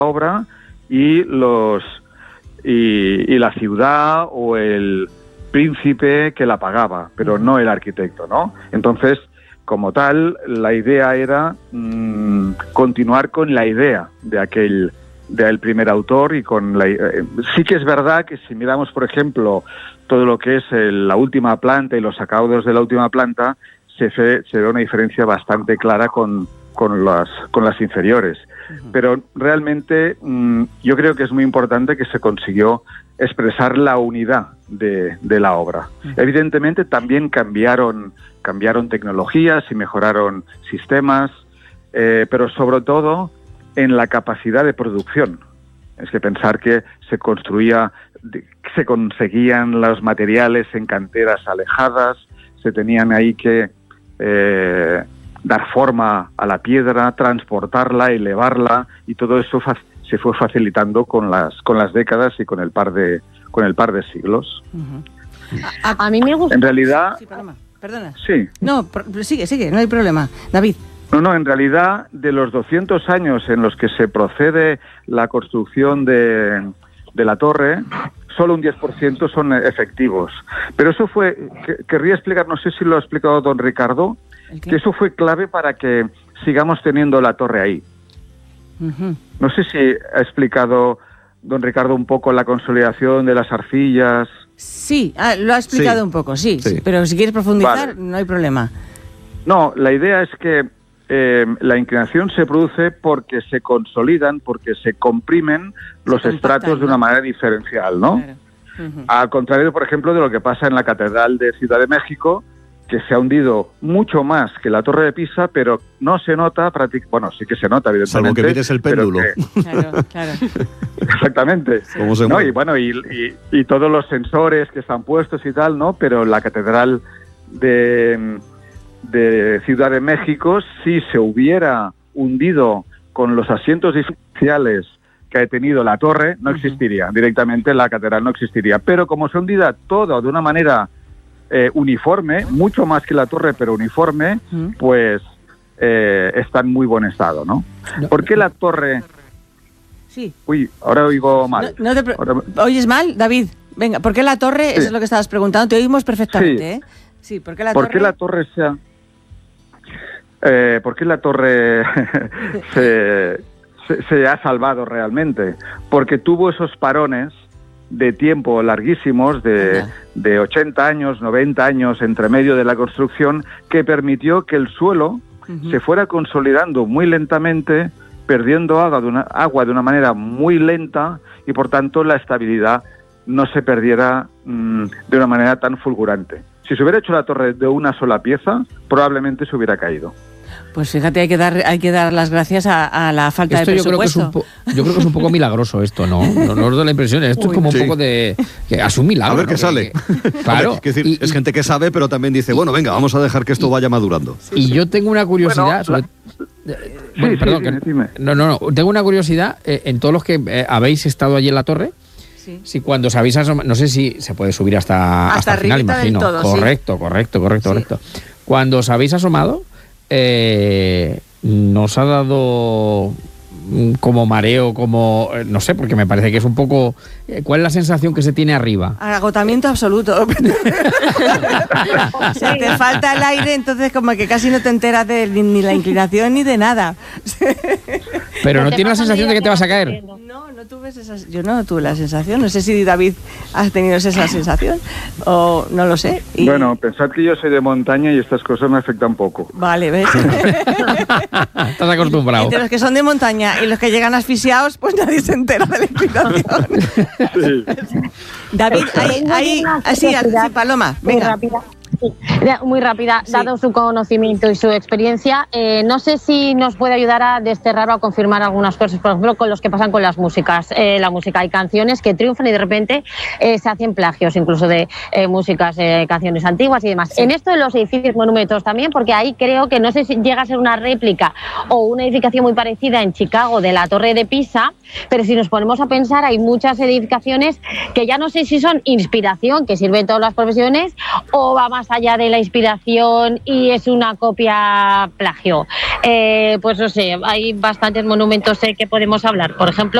obra y la ciudad o el príncipe que la pagaba, pero no el arquitecto, ¿no? Entonces, como tal, la idea era continuar con la idea del primer autor y con sí que es verdad que si miramos, por ejemplo, todo lo que es la última planta y los acabados de la última planta, se ve una diferencia bastante clara con las inferiores. Pero realmente yo creo que es muy importante que se consiguió expresar la unidad de la obra. Evidentemente también cambiaron tecnologías y mejoraron sistemas, pero sobre todo en la capacidad de producción. Es que pensar que se conseguían los materiales en canteras alejadas, se tenían ahí que dar forma a la piedra, transportarla, elevarla, y todo eso se fue facilitando con las décadas y con el par de siglos. A mí me gusta. En realidad, sí, perdona. Sí. No, sigue, no hay problema. David. No, en realidad, de los 200 años en los que se procede la construcción de la torre, solo un 10% son efectivos. Pero eso querría explicar, no sé si lo ha explicado don Ricardo, que eso fue clave para que sigamos teniendo la torre ahí. No sé si ha explicado don Ricardo un poco la consolidación de las arcillas. Sí, lo ha explicado un poco, sí. Pero si quieres profundizar, no hay problema. No, la idea es que la inclinación se produce porque se consolidan, porque se comprimen los estratos de una manera diferencial, ¿no? Claro. Al contrario, por ejemplo, de lo que pasa en la Catedral de Ciudad de México, que se ha hundido mucho más que la Torre de Pisa, pero no se nota, bueno, sí que se nota, evidentemente. Salvo que mires el péndulo. Claro. Exactamente. ¿Cómo se mueve? Y bueno, y todos los sensores que están puestos y tal, ¿no? Pero la Catedral de Ciudad de México, si se hubiera hundido con los asientos diferenciales que ha tenido la torre, no existiría. Directamente la catedral no existiría. Pero como se hundida todo de una manera uniforme, mucho más que la torre, pero uniforme, pues está en muy buen estado, ¿no? ¿Por qué la torre...? Sí. Uy, ahora oigo mal. ¿Oyes mal, David? Venga, ¿por qué la torre? Sí. Eso es lo que estabas preguntando. Te oímos perfectamente, ¿eh? Sí, ¿por qué la torre? ¿Por qué la torre ¿por qué la torre se ha salvado realmente? Porque tuvo esos parones de tiempo larguísimos, de 80 años, 90 años entre medio de la construcción, que permitió que el suelo se fuera consolidando muy lentamente, perdiendo agua de una manera muy lenta, y por tanto la estabilidad no se perdiera de una manera tan fulgurante. Si se hubiera hecho la torre de una sola pieza, probablemente se hubiera caído. Pues fíjate, hay que dar las gracias a la falta de presupuesto. Yo creo que es un poco milagroso esto, ¿no? No os doy la impresión. Esto es como un poco de... que es un milagro. A ver qué sale. Claro. Es decir, es gente que sabe, pero también dice, bueno, venga, vamos a dejar que esto vaya madurando. Y yo tengo una curiosidad... Dime. No. Tengo una curiosidad en todos los que habéis estado allí en la torre. Sí. Si cuando os habéis asomado... No sé si se puede subir hasta el final, imagino. Todo, correcto. Cuando os habéis asomado... nos ha dado como mareo, como no sé, porque me parece que es un poco... ¿Cuál es la sensación que se tiene arriba? Agotamiento absoluto. O sea, te falta el aire, entonces como que casi no te enteras de ni la inclinación ni de nada. Pero no tienes la sensación de que te vas a caer. No tuve yo no tuve la sensación. No sé si David has tenido esa sensación o no lo sé. Bueno, pensad que yo soy de montaña y estas cosas me afectan poco. Vale, ¿ves? Estás acostumbrado. Entre los que son de montaña y los que llegan asfixiados, pues nadie se entera de la inclinación. Sí. David, así, Paloma, venga. Muy rápida, dado su conocimiento y su experiencia, no sé si nos puede ayudar a desterrar o a confirmar algunas cosas, por ejemplo, con los que pasan con las músicas. La música, hay canciones que triunfan y de repente se hacen plagios, incluso de músicas, canciones antiguas y demás. Sí. En esto de los edificios monumentos también, porque ahí creo que no sé si llega a ser una réplica o una edificación muy parecida en Chicago de la Torre de Pisa, pero si nos ponemos a pensar, hay muchas edificaciones que ya no sé si son inspiración, que sirve en todas las profesiones, o va más allá de la inspiración y es una copia plagio. Pues no sé, hay bastantes monumentos que podemos hablar. Por ejemplo,